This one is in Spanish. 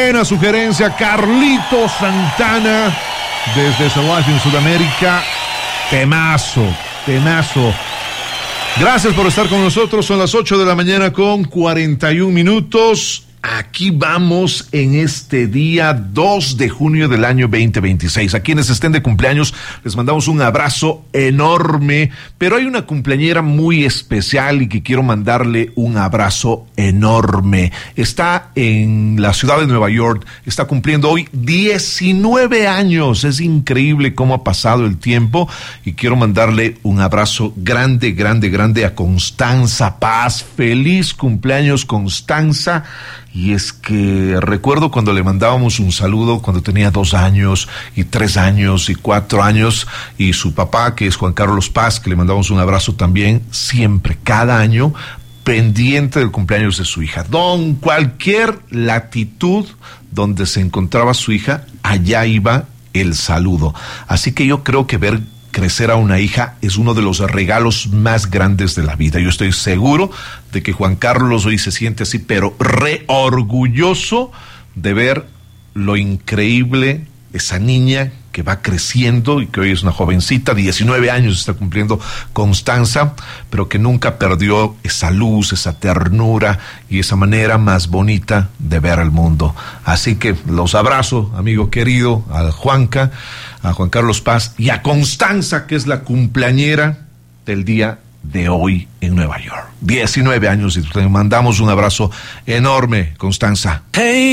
buena sugerencia, Carlito Santana, desde Celaya en Sudamérica. Temazo. Gracias por estar con nosotros. Son las 8 de la mañana con 41 minutos. Aquí vamos en este día 2 de junio del año 2026. A quienes estén de cumpleaños les mandamos un abrazo enorme, pero hay una cumpleañera muy especial y que quiero mandarle un abrazo enorme. Está en la ciudad de Nueva York, está cumpliendo hoy 19 años. Es increíble cómo ha pasado el tiempo y quiero mandarle un abrazo grande a Constanza Paz. Feliz cumpleaños, Constanza. Y es que recuerdo cuando le mandábamos un saludo cuando tenía 2 años y 3 años y 4 años, y su papá, que es Juan Carlos Paz, que le mandamos un abrazo también, siempre, cada año, pendiente del cumpleaños de su hija. Cualquier latitud donde se encontraba su hija, allá iba el saludo. Así que yo creo que ver crecer a una hija es uno de los regalos más grandes de la vida. Yo estoy seguro de que Juan Carlos hoy se siente así, pero orgulloso de ver lo increíble, esa niña que va creciendo y que hoy es una jovencita, 19 años está cumpliendo Constanza, pero que nunca perdió esa luz, esa ternura y esa manera más bonita de ver el mundo. Así que los abrazo, amigo querido, a Juanca, a Juan Carlos Paz y a Constanza, que es la cumpleañera del día de hoy en Nueva York. 19 años y te mandamos un abrazo enorme, Constanza. Hey.